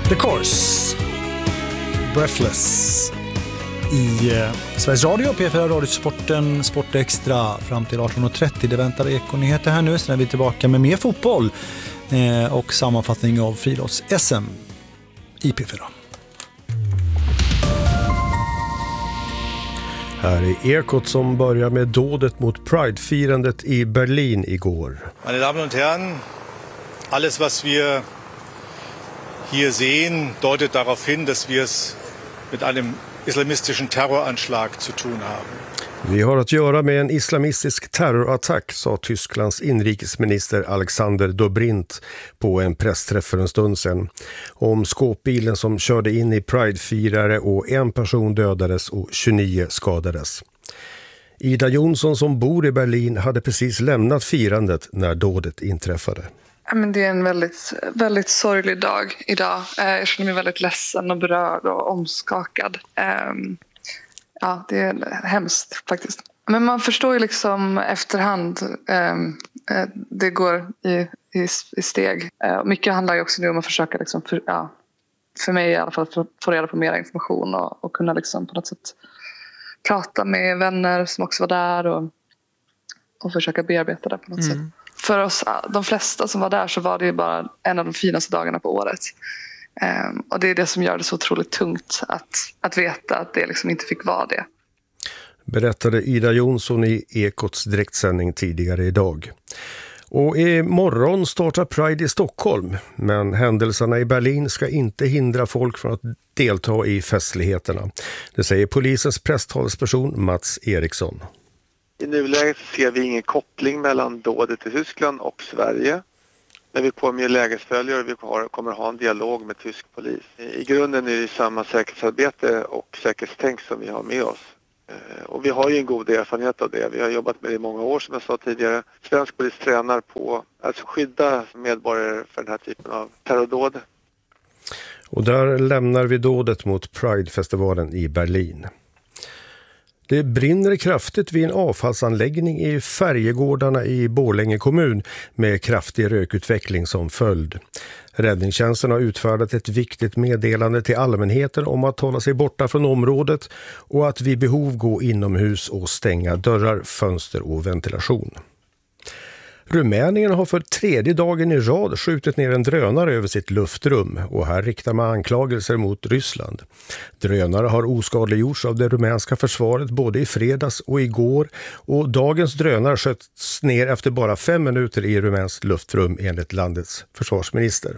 The Course, Breathless i Sveriges Radio, P4 Radiosporten, Sport Extra fram till 18.30. Det väntar Ekonyheter här nu, sen är vi tillbaka med mer fotboll och sammanfattning av friidrotts-SM i P4. Här är Ekot som börjar med dådet mot Pride-firandet i Berlin igår. Meine Damen und Herren, alles was wir hier sehen, deutet darauf hin, dass wir es mit einem islamistischen Terroranschlag zu tun haben. Vi har att göra med en islamistisk terrorattack, sa Tysklands inrikesminister Alexander Dobrindt på en pressträff för en stund sedan. Om skåpbilen som körde in i Pride-firare och en person dödades och 29 skadades. Ida Jonsson som bor i Berlin hade precis lämnat firandet när dådet inträffade. Men det är en väldigt, väldigt sorglig dag idag. Jag känner mig väldigt ledsen och berörd och omskakad. Ja, det är hemskt faktiskt. Men man förstår ju liksom efterhand. Det går i steg. Mycket handlar ju också nu om att försöka liksom för mig i alla fall få reda på mer information och kunna liksom på något sätt prata med vänner som också var där och försöka bearbeta det på något sätt. För oss, de flesta som var där, så var det ju bara en av de finaste dagarna på året. Och det är det som gör det så otroligt tungt att veta att det liksom inte fick vara det. Berättade Ida Jonsson i Ekots direktsändning tidigare idag. Och imorgon startar Pride i Stockholm, men händelserna i Berlin ska inte hindra folk från att delta i festligheterna. Det säger polisens presstalesperson Mats Eriksson. I nuläget ser vi ingen koppling mellan dådet i Tyskland och Sverige. Men vi kommer ju lägesföljare och vi kommer ha en dialog med tysk polis. I grunden är det samma säkerhetsarbete och säkerhetstänk som vi har med oss. Och vi har ju en god erfarenhet av det. Vi har jobbat med det i många år som jag sa tidigare. Svensk polis tränar på att skydda medborgare för den här typen av terrordåd. Och där lämnar vi dådet mot Pride-festivalen i Berlin. Det brinner kraftigt vid en avfallsanläggning i Färjegårdarna i Borlänge kommun med kraftig rökutveckling som följd. Räddningstjänsten har utfärdat ett viktigt meddelande till allmänheten om att hålla sig borta från området och att vid behov gå inomhus och stänga dörrar, fönster och ventilation. Rumänien har för 3:e dagen i rad skjutit ner en drönare över sitt luftrum och här riktar man anklagelser mot Ryssland. Drönare har oskadliggjorts av det rumänska försvaret både i fredags och igår och dagens drönare sköts ner efter bara 5 minuter i rumänskt luftrum enligt landets försvarsminister.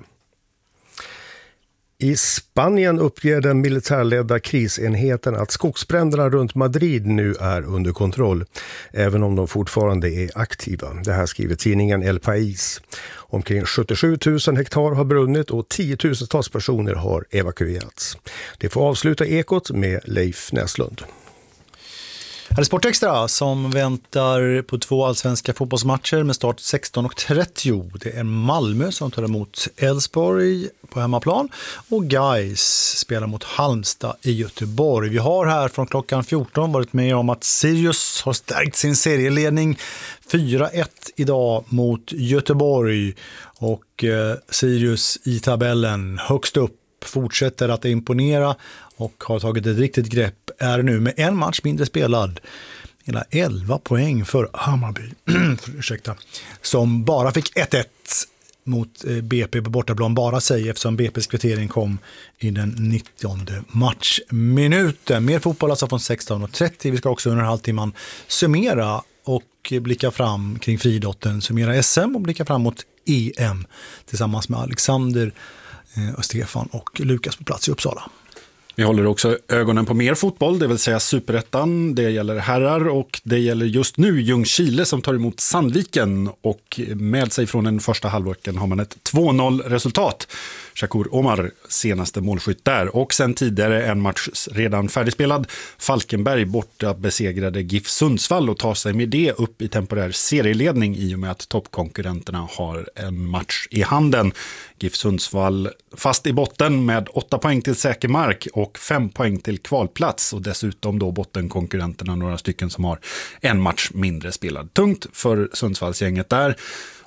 I Spanien uppger den militärledda krisenheten att skogsbränderna runt Madrid nu är under kontroll, även om de fortfarande är aktiva. Det här skriver tidningen El País. Omkring 77 000 hektar har brunnit och 10 000-tals personer har evakuerats. Det får avsluta Ekot med Leif Näslund. Här är Sport Extra som väntar på 2 allsvenska fotbollsmatcher med start 16:30. Det är Malmö som tar emot Elfsborg på hemmaplan och Gais spelar mot Halmstad i Göteborg. Vi har här från klockan 14 varit med om att Sirius har stärkt sin serieledning 4-1 idag mot Göteborg och Sirius i tabellen högst upp fortsätter att imponera och har tagit ett riktigt grepp, är nu med en match mindre spelad. Hela 11 poäng för Hammarby, som bara fick 1-1 mot BP på bortaplan, bara säger eftersom BP:s kvittering kom i den 90:e matchminuten. Mer fotboll alltså från 16:30. Vi ska också under en halvtimman summera och blicka fram kring friidrotten, summera SM och blicka fram mot EM tillsammans med Alexander och Stefan och Lukas på plats i Uppsala. Vi håller också ögonen på mer fotboll, det vill säga Superettan. Det gäller herrar och det gäller just nu Ljungskile som tar emot Sandviken. Och med sig från den första halvleken har man ett 2-0-resultat. Shakur Omar senaste målskytt där. Och sen tidigare en match redan färdigspelad. Falkenberg borta besegrade GIF Sundsvall och tar sig med det upp i temporär serieledning i och med att toppkonkurrenterna har en match i handen. GIF Sundsvall fast i botten med 8 poäng till säker mark och 5 poäng till kvalplats och dessutom då bottenkonkurrenterna några stycken som har en match mindre spelad. Tungt för Sundsvallsgänget där.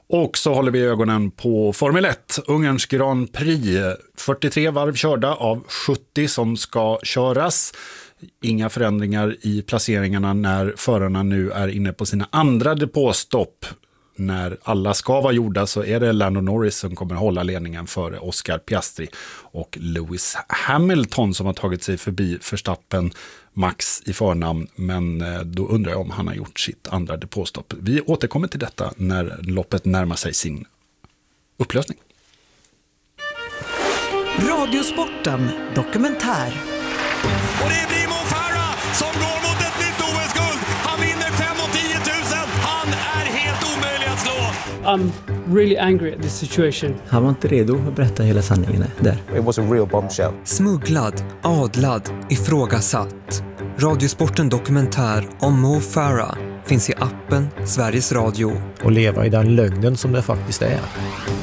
Och så håller vi ögonen på Formel 1, Ungerns Grand Prix. 43 varv körda av 70 som ska köras. Inga förändringar i placeringarna när förarna nu är inne på sina andra depåstopp. När alla ska vara gjorda så är det Lando Norris som kommer hålla ledningen före Oscar Piastri och Lewis Hamilton som har tagit sig förbi Verstappen, Max i förnamn, men då undrar jag om han har gjort sitt andra depåstopp. Vi återkommer till detta när loppet närmar sig sin upplösning. Radiosporten dokumentär. Och det blir Mo Farah som går mot ett nytt OS-guld. Han vinner 5 och 10 000. Han är helt omöjlig att slå. I'm really angry at this situation. Han var inte redo att berätta hela sanningen där. It was a real bombshell. Smugglad, adlad, ifrågasatt. Radiosporten dokumentär om Mo Farah finns i appen Sveriges Radio. Och leva i den lögnen som det faktiskt är.